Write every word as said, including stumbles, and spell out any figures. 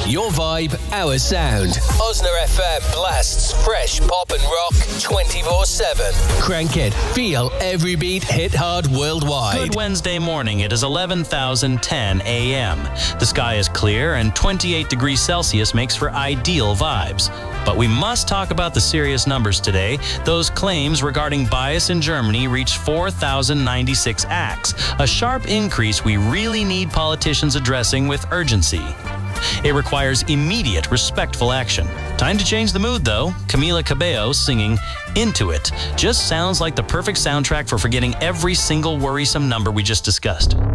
Your vibe, our sound. Osner F M blasts fresh pop and rock twenty-four seven. Crank it. Feel every beat hit hard worldwide. Good Wednesday morning. It is eleven thousand ten a.m. The sky is clear and twenty-eight degrees Celsius makes for ideal vibes. But we must talk about the serious numbers today. Those claims regarding bias in Germany reached four thousand ninety-six acts, a sharp increase we really need politicians addressing with urgency. It requires immediate, respectful action. Time to change the mood, though. Camila Cabello singing Into It just sounds like the perfect soundtrack for forgetting every single worrisome number we just discussed.